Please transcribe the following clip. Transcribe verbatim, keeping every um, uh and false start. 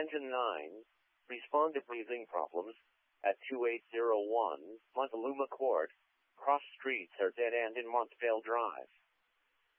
Engine nine, respond to breathing problems at two eight zero one Montaluma Court, cross streets are dead end in Montvale Drive.